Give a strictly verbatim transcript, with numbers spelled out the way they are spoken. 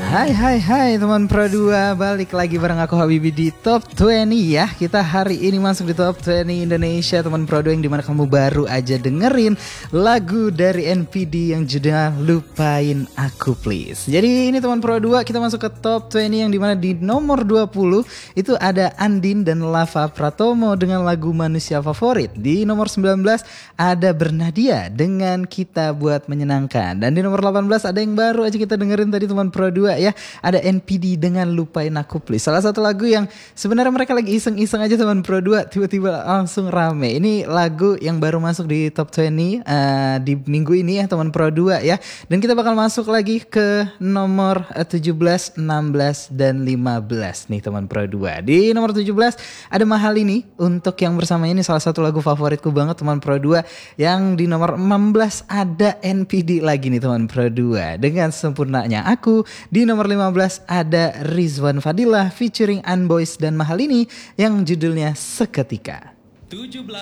Hai hai hai teman Pro dua, balik lagi bareng aku Habibi di Top dua puluh ya. Kita hari ini masuk di Top dua puluh Indonesia teman Pro dua, yang dimana kamu baru aja dengerin lagu dari N P D yang judulnya Lupain Aku Please. Jadi ini teman Pro dua, kita masuk ke Top dua puluh yang dimana di nomor dua puluh itu ada Andin dan Lava Pratomo dengan lagu Manusia Favorit. Di nomor sembilan belas ada Bernadia dengan Kita Buat Menyenangkan. Dan di nomor delapan belas ada yang baru aja kita dengerin tadi teman Pro dua ya, ada N P D dengan Lupain Aku Please. Salah satu lagu yang sebenarnya mereka lagi iseng-iseng aja teman Pro dua, tiba-tiba langsung rame. Ini lagu yang baru masuk di Top dua puluh uh, di minggu ini ya teman Pro dua ya. Dan kita bakal masuk lagi ke nomor uh, tujuh belas, enam belas dan lima belas nih teman Pro dua. Di nomor tujuh belas ada Mahal Ini untuk yang bersama, ini salah satu lagu favoritku banget teman Pro dua. Yang di nomor enam belas ada N P D lagi nih teman Pro dua dengan Sempurnanya Aku. Di nomor lima belas ada Rizwan Fadilah featuring Unboys dan Mahal Ini yang judulnya Seketika.